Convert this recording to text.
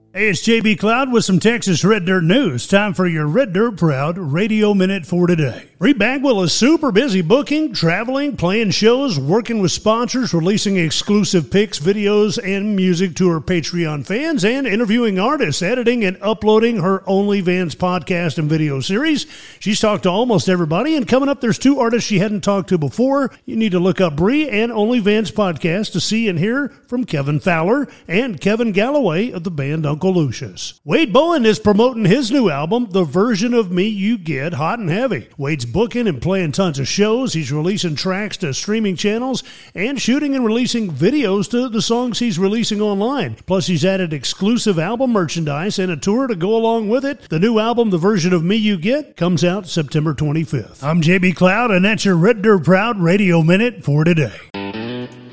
Hey, it's JB Cloud with some Texas Red Dirt news. Time for your Red Dirt Proud Radio Minute for today. Reed Bagwell is super busy booking, traveling, playing shows, working with sponsors, releasing exclusive pics, videos, and music to her Patreon fans, and interviewing artists, editing and uploading her OnlyFans podcast and video series. She's talked to almost everybody, and coming up, there's two artists she hadn't talked to before. You need to look up Bree and OnlyFans podcast to see and hear from Kevin Fowler and Kevin Galloway of the band Uncle Lucius. Wade Bowen is promoting his new album, The Version of Me You Get, hot and heavy. Wade's booking and playing tons of shows. He's releasing tracks to streaming channels and shooting and releasing videos to the songs he's releasing online. Plus, he's added exclusive album merchandise and a tour to go along with it. The new album, The Version of Me You Get, comes out September 25th. I'm JB Cloud, and that's your Red Dirt Proud Radio Minute for today.